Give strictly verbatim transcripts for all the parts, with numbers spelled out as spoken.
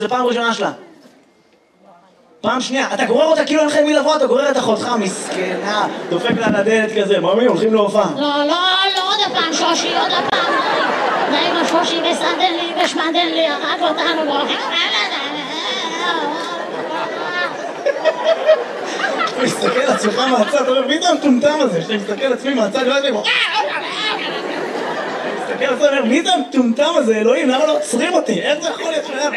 זה פעם ראשונה שלה. פעם שנייה, אתה גורר אותה כאילו אין לכם מי לבוא, אתה גורר את אחותך, מסכנה, דופק לה לדלת כזה, ממי, הולכים להופעה. לא, לא, לא, עוד הפעם שושי, עוד הפעם. די עם השושי וסנדן לי ושמדן לי, הרג אותנו, והולכים... אתה מסתכל על עצמך מהצד, אתה אומר, מי זה המטומטם הזה? שאתה מסתכל על עצמי מהצד, לא יודעים, מסתכל על עצמי, אומר, מי זה המטומטם הזה? אלוהים, למה לא עוצרים אותי? איך זה יכול להיות שלהם?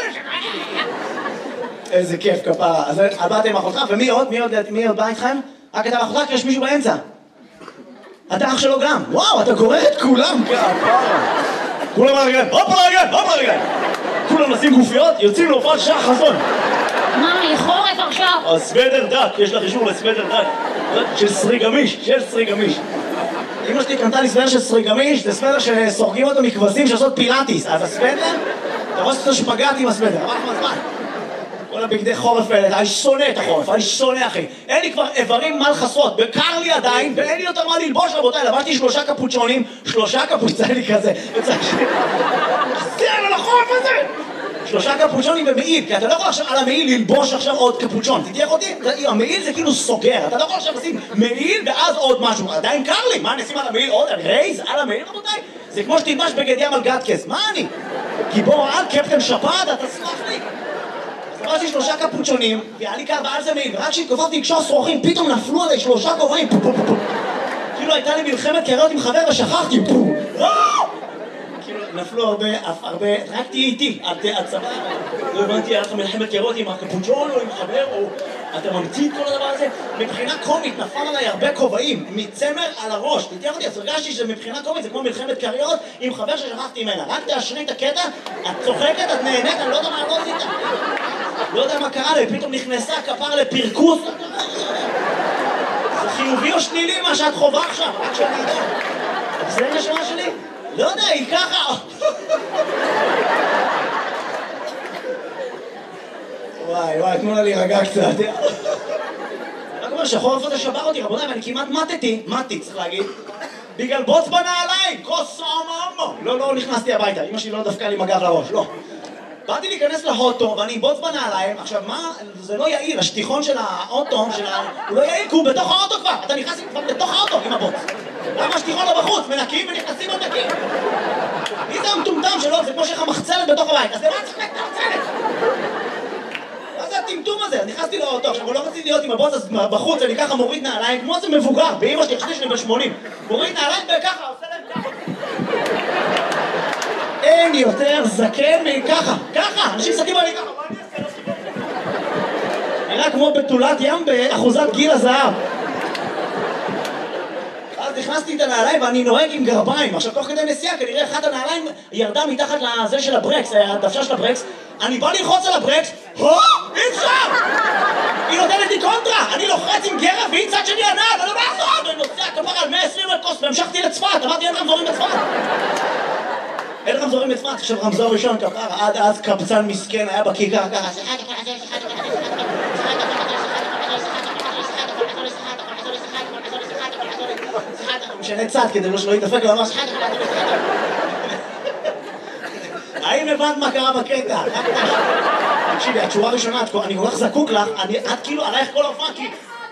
איזה כיף כפרה. אז באת עם אחותך, ומי עוד? מי עוד בא איתכם? רק אתה ואחותך, כי יש מישהו באמצע. אתה אח שלו גם. וואו, אתה גורר את כולם. כפרה. כולם על הרגליים, הופ על הרגליים, הופ על הרגליים. כולם נשים גופיות, יוצאים להופעת שעה חזון. מה, היא חורף עכשיו? הסוודר דק, יש לך אישור לסוודר דק. של סרי גמיש, של סרי גמיש. אמא שלי קנתה לי סוודר של סרי גמיש, זה סוודר שסורגים אותו מכבשים שעושות פילאטיס. אז הסוודר, אתה רואה שאתה שפגעתי עם הסוודר, אבל אנחנו הזמן. כל הבגדי חורף האלה, אני שונא את החורף, אני שונא אחי. אין לי כבר איברים מה לחסות, בקר לי עדיין, ואין לי יותר מה ללבוש רבותיי, לבשתי שלושה קפוצ'ונים, שלושה קפוצ'ונים לי כזה, זה על החורף הזה! שלושה קפוצ'ונים במעיל, כי אתה לא יכול עכשיו על המעיל ללבוש עכשיו עוד קפוצ'ון, תתייך אותי? המעיל זה כאילו סוגר, אתה לא יכול עכשיו לשים מעיל ואז עוד משהו, עדיין קר לי, מה נשים על המעיל עוד? רייז על המעיל רבותיי? זה כמו שתלבש בגד ים על גטקס, מה אני? גיבור על קפטן שפעת, אתה סלח לי? עשיתי שלושה קפוצ'ונים, והיה לי קר ועל זה מעיל, ורק כשהתכופפתי לקשור שרוכים, פתאום נפלו עליי שלושה כובעים, כאילו הייתה לי מלחמת קריות עם חבר ושכחתי, כאילו נפלו הרבה, הרבה, רק תהיי איתי, את סבבה, לא הבנתי, היה לך מלחמת קריות עם הקפוצ'ון או עם חבר, או אתה ממציא את כל הדבר הזה, מבחינה קומית נפל עליי הרבה כובעים, מצמר על הראש, תתייך אותי, אז הרגשתי שמבחינה קומית זה כמו מלחמת קריות עם חבר ששכחתי ממנה, רק תאשרי את הקטע, את צוחקת, את נהנית, אני לא יודע מה לא עשית. לא יודע מה קרה לי, פתאום נכנסה כפר לפרקוס. זה חיובי או שלילי מה שאת חובה עכשיו, רק שאני יודע. זה נשמה שלי? לא יודע, היא ככה. וואי וואי, תנו לה להירגע קצת. רק אומר שהחורף הזה שבר אותי רבותיי, ואני כמעט מתתי, מתי צריך להגיד, בגלל בוץ בנעליים, כוס אממו. לא, לא נכנסתי הביתה, אמא שלי לא דפקה לי מגב לראש, לא. באתי להיכנס לאוטו ואני בוץ בנעליים, עכשיו מה, זה לא יעיל, השטיחון של האוטו, של ה... הוא לא יעיל כי הוא בתוך האוטו כבר, אתה נכנס כבר בתוך האוטו עם הבוץ. למה השטיחון לא בחוץ? מנקים ונכנסים עוד נקים. מי זה המטומטם שלו? זה כמו שיש לך מחצלת בתוך הבית, אז למה צריך את המחצלת? מה זה הטמטום הזה? אז נכנסתי לאוטו, עכשיו הוא לא רציתי להיות עם הבוץ, אז בחוץ אני ככה מוריד נעליים, כמו זה מבוגר, באמא שלי, חשתי שלי בשמונים. מוריד נעליים וככה, עושה להם ככה. אין יותר זקן מככה, ככה, אנשים שקים עלי ככה, מה אני אעשה? נראה כמו בתולת ים באחוזת גיל הזהב. אז נכנסתי את הנעליים ואני נוהג עם גרביים, עכשיו תוך כדי נסיעה כנראה אחת הנעליים ירדה מתחת לזה של הברקס, הדוושה של הברקס, אני בא ללחוץ על הברקס, הו! אי אפשר! היא נותנת לי קונטרה, אני לוחץ עם גרב והיא צד שני הנעל, ואני לא מעזור, ואני נוסע כפר על מאה ועשרים לקוס והמשכתי לצפת, אמרתי אין רמזורים בצפת. אין רמזורים בצפת, עכשיו רמזור ראשון כפר, עד אז קבצן מסכן היה בכיכר ככה, משנה צד כדי שלא יתדפק לו ממש. האם הבנת מה קרה בקטע? תקשיבי, את שורה ראשונה, אני כל כך זקוק לך, את כאילו עלייך כל הופעה כי...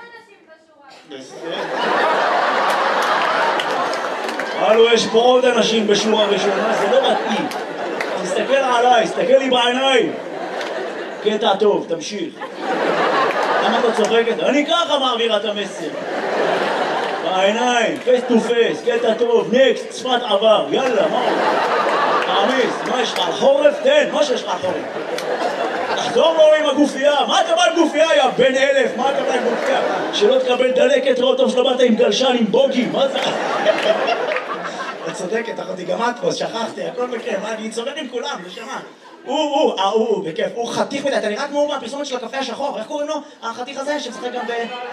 הלו, יש פה עוד אנשים בשורה ראשונה, זה לא מתאים. תסתכל עליי, תסתכל לי בעיניים. קטע טוב, תמשיך. למה אתה צוחקת? אני ככה מעבירה את המסר. בעיניים, פייס טו פייס, קטע טוב, נקסט, צפת עבר, יאללה, מה? תעמיס, מה יש לך? חורף? תן, מה שיש לך חורף? תחזור לו עם הגופייה, מה אתה בא עם גופייה, יא בן אלף? מה אתה בא עם גופייה? שלא תקבל דלקת רוטוב שלא באת עם גלשן, עם בוגי, מה זה? את צודקת, אחותי, גם את פה, שכחתי, הכל בכיף, אני צודק עם כולם, נשמה. הוא, הוא, אה, הוא, בכיף, הוא חתיך מדי, אתה נראה כמו מהפרסומת של הקפה השחור, איך קוראים לו? החתיך הזה שמשחק גם ב...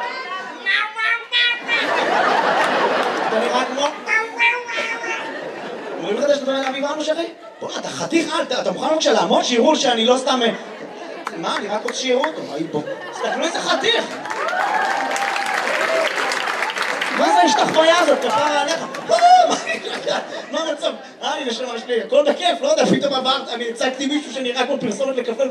אתה נראה כמו... אומרים לך שאתה מדבר אביב אנו שרי? בוא, אתה חתיך אל, אתה מוכן בבקשה לעמוד שיראו שאני לא סתם... מה, אני רק רוצה שיראו אותו, בוא, תסתכלו איזה חתיך! מה זה ההשתחוויה הזאת? כפרה עליך? מה המצב? אה, הנה שם, יש לי, הכל בכיף, לא יודע, פתאום עברת, אני הצגתי מישהו שנראה כמו פרסומת לקפה